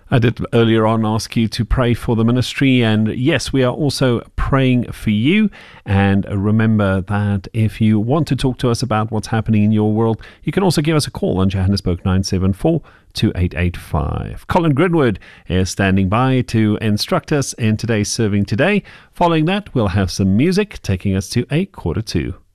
I did earlier on ask you to pray for the ministry, and yes, we are also praying for you. And remember that if you want to talk to us about what's happening in your world, you can also give us a call on Johannesburg 974-2885. Colin Grinwood is standing by to instruct us in today's Serving Today. Following that, we'll have some music taking us to 1:45.